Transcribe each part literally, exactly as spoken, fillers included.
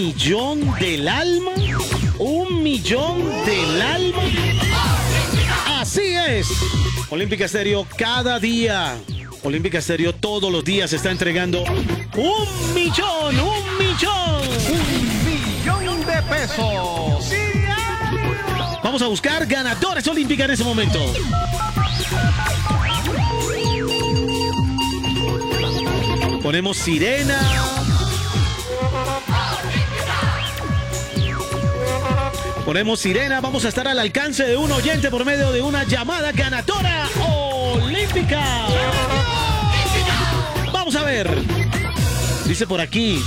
millón del alma? ¿Un millón del alma? Así es. Olímpica Estéreo cada día. Olímpica Estéreo todos los días está entregando un millón, un millón. Un millón de pesos. Vamos a buscar ganadores olímpicos en ese momento. Ponemos sirena. Ponemos sirena. Vamos a estar al alcance de un oyente por medio de una llamada ganadora olímpica. Vamos a ver. Dice por aquí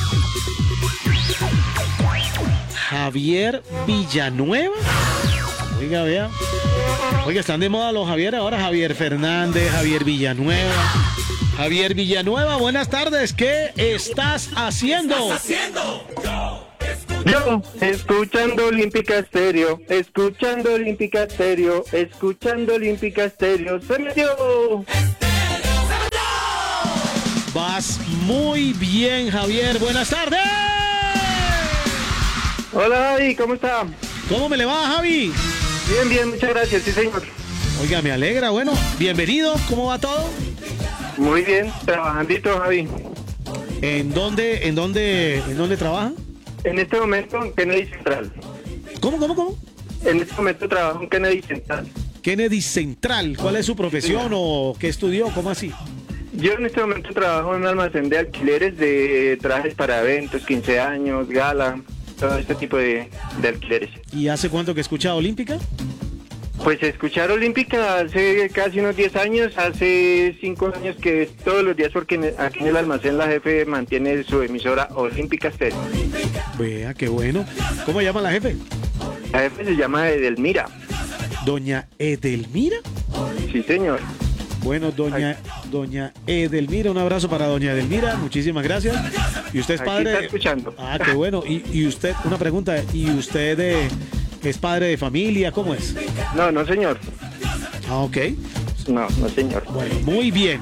Javier Villanueva. Oiga, vea. Oiga, están de moda los Javier ahora. Javier Fernández, Javier Villanueva. Javier Villanueva, buenas tardes. ¿Qué estás haciendo? ¿Qué estás haciendo? Yo, escuchando Olímpica Estéreo, escuchando Olímpica Estéreo, escuchando Olímpica Estéreo, se metió. Vas muy bien, Javier. Buenas tardes. Hola, Javi, ¿cómo está? ¿Cómo me le va, Javi? Bien, bien, muchas gracias, sí, señor. Oiga, me alegra. Bueno, bienvenido. ¿Cómo va todo? Muy bien, trabajandito, Javi. ¿En dónde, en dónde, en dónde trabaja? En este momento en Kennedy Central. ¿Cómo, cómo, cómo? En este momento trabajo en Kennedy Central. Kennedy Central. ¿Cuál es su profesión sí. o qué estudió? ¿Cómo así? Yo en este momento trabajo en un almacén de alquileres de trajes para eventos, quince años, gala, todo este tipo de, de alquileres. ¿Y hace cuánto que escucha Olímpica? Pues escuchar Olímpica hace casi unos diez años, hace cinco años que es todos los días porque aquí en el almacén la jefe mantiene su emisora Olímpica Estéreo. Vea, qué bueno. ¿Cómo llama la jefe? La jefe se llama Edelmira. ¿Doña Edelmira? Sí, señor. Bueno, doña, doña Edelmira, un abrazo para doña Edelmira, muchísimas gracias. ¿Y usted es padre? Aquí está escuchando. Ah, qué bueno. ¿Y, y usted, una pregunta, ¿y usted eh, es padre de familia? ¿Cómo es? No, no, señor. Ah, ok. No, no, señor. Bueno, muy bien.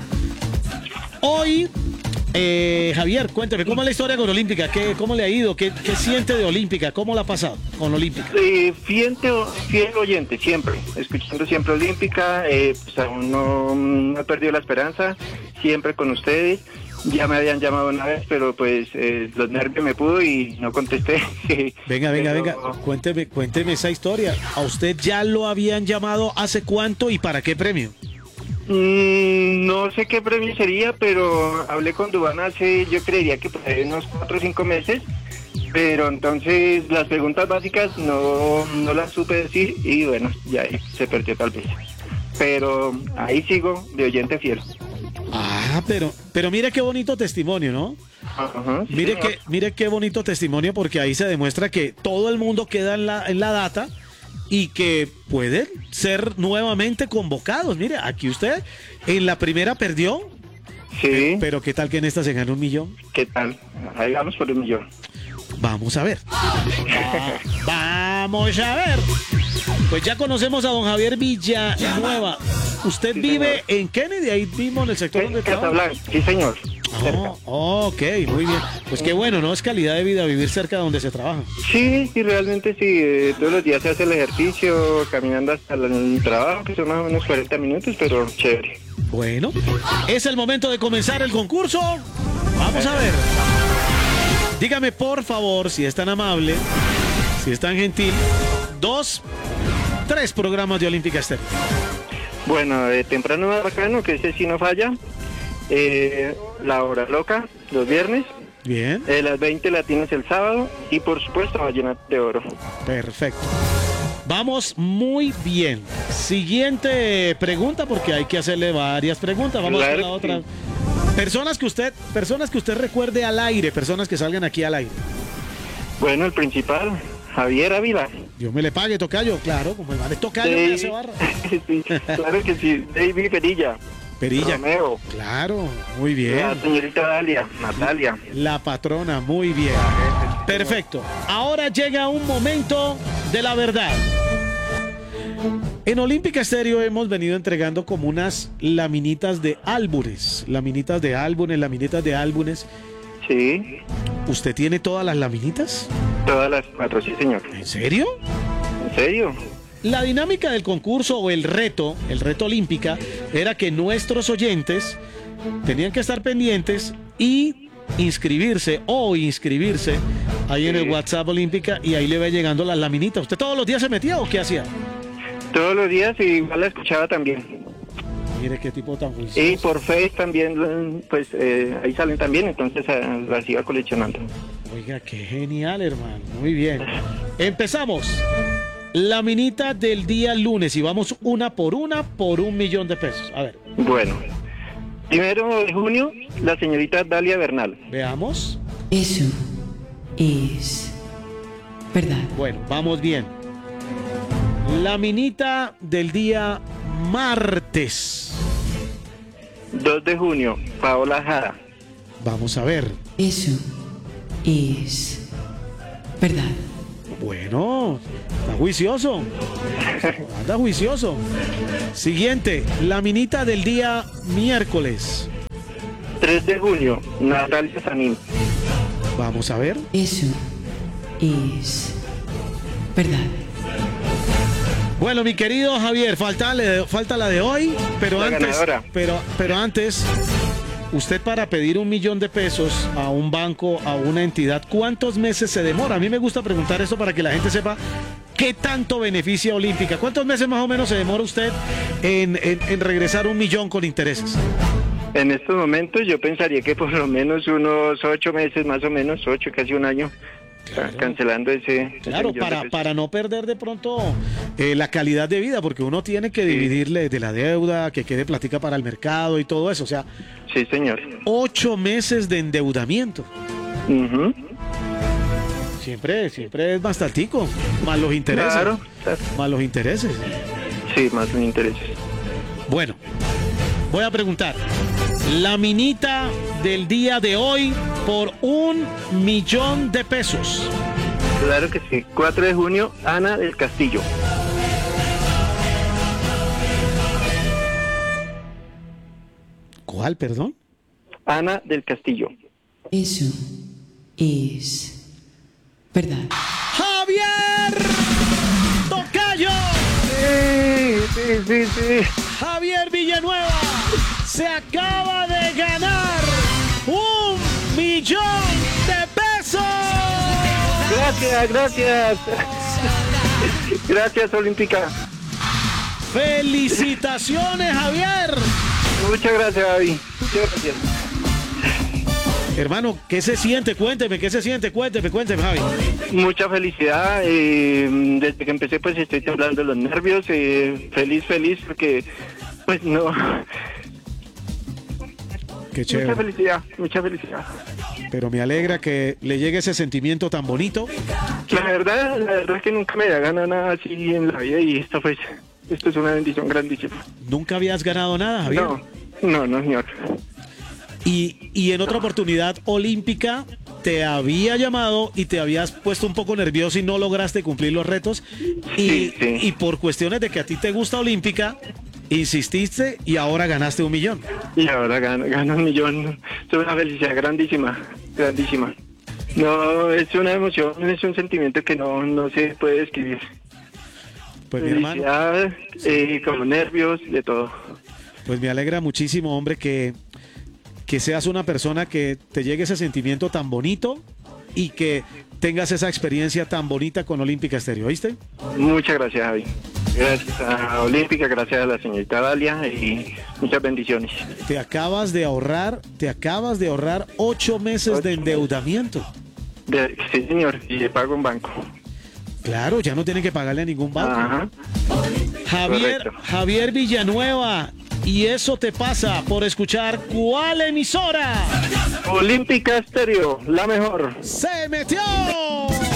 Hoy, eh, Javier, cuénteme, ¿cómo es la historia con Olímpica? ¿Qué, ¿Cómo le ha ido? ¿Qué, ¿Qué siente de Olímpica? ¿Cómo la ha pasado con Olímpica? Eh, fiel, fiel oyente, siempre, escuchando siempre Olímpica, eh, pues aún no, no he perdido la esperanza, siempre con ustedes. Ya me habían llamado una vez, pero pues eh, los nervios me pudo y no contesté. Venga, venga, pero... venga, cuénteme, cuénteme esa historia. ¿A usted ya lo habían llamado hace cuánto y para qué premio? Mm, no sé qué premio sería, pero hablé con Dubán hace, yo creería que por ahí unos cuatro o cinco meses, pero entonces las preguntas básicas no, no las supe decir y bueno, ya ahí se perdió tal vez. Pero ahí sigo de oyente fiel. Ah, pero, pero mire qué bonito testimonio, ¿no? Ajá, sí, mire, señor. que, mire qué bonito testimonio, porque ahí se demuestra que todo el mundo queda en la, en la data y que pueden ser nuevamente convocados. Mire, aquí usted en la primera perdió, Sí. pero, pero ¿qué tal que en esta se gana un millón? ¿Qué tal? Ahí vamos por un millón. Vamos a ver. Vamos a ver. Pues ya conocemos a don Javier Villanueva. ¿Usted Sí, vive señor. en Kennedy, ahí mismo en el sector En donde trabaja? Casablanca, sí, señor. Cerca. Oh, ok, muy bien. Pues qué bueno, ¿no? Es calidad de vida vivir cerca de donde se trabaja. Sí, sí, realmente sí. eh, todos los días se hace el ejercicio, caminando hasta el trabajo, que son más o menos cuarenta minutos, pero chévere. Bueno, es el momento de comenzar el concurso. Vamos a ver. Dígame, por favor, si es tan amable, si es tan gentil, dos, tres programas de Olímpica Estéreo. Bueno, de temprano más bacano, que ese sí no falla. Eh, la hora loca, los viernes. Bien, Eh, las veinte latinas el sábado. Y por supuesto, Vallenato de Oro. perfecto. Vamos muy bien. Siguiente pregunta, porque hay que hacerle varias preguntas. Vamos Claro con la que otra. sí. Personas que usted, personas que usted recuerde al aire, personas que salgan aquí al aire. Bueno, el principal, Javier Ávila. Dios me le pague, tocayo, claro, como el man es tocayo, David- me hace barra. sí, claro que sí. David Perilla. Perilla. Romeo. Claro, muy La bien. señorita Dalia, Natalia. La patrona, muy bien. Perfecto. Ahora llega un momento de la verdad. En Olímpica Estéreo hemos venido entregando como unas laminitas de álbumes. Laminitas de álbumes, laminitas de álbumes. Sí. ¿Usted tiene todas las laminitas? Todas las cuatro, sí, señor. ¿En serio? ¿En serio? La dinámica del concurso o el reto, el reto olímpica, era que nuestros oyentes tenían que estar pendientes y inscribirse o inscribirse ahí en el WhatsApp Olímpica y ahí le va llegando las laminitas. ¿Usted todos los días se metía o qué hacía? Todos los días y igual la escuchaba también. Mire qué tipo tan juicioso. Y por Face también, pues eh, ahí salen también, entonces eh, las iba coleccionando. Oiga, qué genial, hermano. Muy bien. Empezamos. La minita del día lunes y vamos una por una por un millón de pesos. A ver. Bueno, primero de junio, la señorita Dalia Bernal. Veamos. Eso es verdad. Bueno, vamos bien. La minita del día martes. dos de junio, Paola Jara. Vamos a ver. Eso es verdad. Bueno, está juicioso. Anda juicioso. Siguiente, la minita del día miércoles. tres de junio, Natalia Sanín. Vamos a ver. Eso es verdad. Bueno, mi querido Javier, falta, falta la de hoy, pero La antes, ganadora. pero, pero antes, usted para pedir un millón de pesos a un banco, a una entidad, ¿cuántos meses se demora? A mí me gusta preguntar eso para que la gente sepa qué tanto beneficia Olímpica. ¿Cuántos meses más o menos se demora usted en, en, en regresar un millón con intereses? En estos momentos yo pensaría que por lo menos unos ocho meses, más o menos, ocho, casi un año, Claro. cancelando ese... Claro, ese para, millón de para no perder de pronto eh, la calidad de vida, porque uno tiene que Sí. dividirle de la deuda, que quede plática para el mercado y todo eso. O sea, pesos. Sí, señor. ocho meses de endeudamiento. Ujú. Siempre, siempre es bastantico, más los intereses. Claro, claro. Más los intereses. Sí, más un interés. Bueno, voy a preguntar. La minita del día de hoy por un millón de pesos. Claro que sí. cuatro de junio, Ana del Castillo. ¿Cuál, perdón? Ana del Castillo. Eso es verdad. ¡Javier Tocayo! Sí, sí, sí, sí. Javier Villanueva se acaba de ganar un millón de pesos. Gracias, gracias. Gracias, Olímpica. ¡Felicitaciones, Javier! Muchas gracias, David. Muchas gracias. Hermano, ¿qué se siente? Cuénteme, ¿qué se siente? Cuénteme, cuénteme, Javi. Mucha felicidad. eh, desde que empecé, pues estoy temblando los nervios. eh, feliz, feliz, porque, pues no. Qué Mucha chévere. felicidad, mucha felicidad. Pero me alegra que le llegue ese sentimiento tan bonito. La verdad, la verdad es que nunca me da gana nada así en la vida y esto, pues, esto es una bendición grandísima. ¿Nunca habías ganado nada, Javier? No, no, no, señor. Y, y en otra oportunidad olímpica te había llamado y te habías puesto un poco nervioso y no lograste cumplir los retos. Y, Sí, sí. y por cuestiones de que a ti te gusta olímpica, insististe y ahora ganaste un millón. Y ahora gano, gano un millón. Es una felicidad grandísima, grandísima. No, es una emoción, es un sentimiento que no, no se puede describir. Pues mi hermano, Felicidad, eh, como nervios, de todo. pues me alegra muchísimo, hombre, que, que seas una persona que te llegue ese sentimiento tan bonito y que tengas esa experiencia tan bonita con Olímpica Estéreo, ¿oíste? Muchas gracias, Javi. Gracias a Olímpica, gracias a la señorita Dalia y muchas bendiciones. Te acabas de ahorrar, te acabas de ahorrar ocho meses de Ocho. endeudamiento. De- sí, señor, y le pago en banco. Claro, ya no tienen que pagarle a ningún banco. Ajá. Javier, Correcto. Javier Villanueva, y eso te pasa por escuchar ¿cuál emisora? Olímpica Estéreo, la mejor. ¡Se metió!